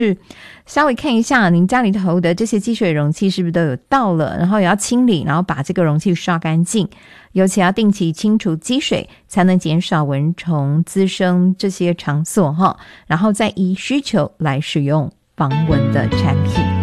稍微看一下您家里头的这些积水容器是不是都有倒了，然后也要清理，然后把这个容器刷干净，尤其要定期清除积水，才能减少蚊虫滋生这些场所，然后再依需求来使用防蚊的产品。